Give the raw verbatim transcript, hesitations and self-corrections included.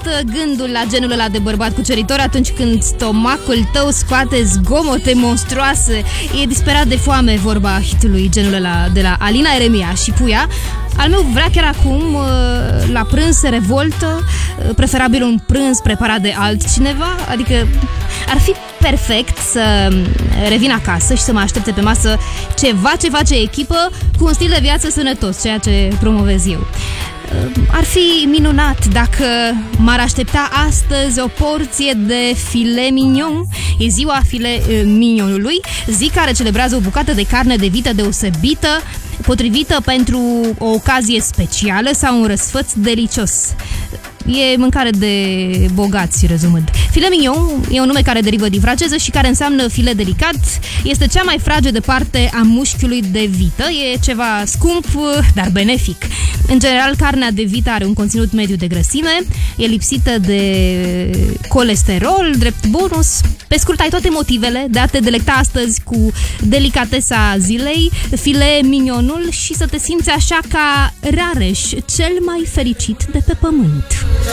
gândul la genul ăla de bărbat cuceritor atunci când stomacul tău scoate zgomote monstruoase. E disperat de foame, vorba hitului genul ăla de la Alina Eremia și Puia. Al meu vrea chiar acum, la prânz se revoltă, preferabil un prânz preparat de altcineva, adică ar fi perfect să revin acasă și să mă aștepte pe masă ceva ce face echipă cu un stil de viață sănătos, ceea ce promovez eu. Ar fi minunat dacă m-ar aștepta astăzi o porție de filet mignon. E ziua filet mignonului, zi care celebrează o bucată de carne de vită deosebită, potrivită pentru o ocazie specială sau un răsfăț delicios. E mâncare de bogați, rezumând. Filet mignon e un nume care derivă din franceză și care înseamnă filet delicat. Este cea mai fragedă parte a mușchiului de vită. E ceva scump, dar benefic. În general, carnea de vită are un conținut mediu de grăsime, e lipsită de colesterol, drept bonus. Pe scurt, ai toate motivele de a te delecta astăzi cu delicatesa zilei, filet mignonul, și să te simți așa ca Rareș, cel mai fericit de pe pământ.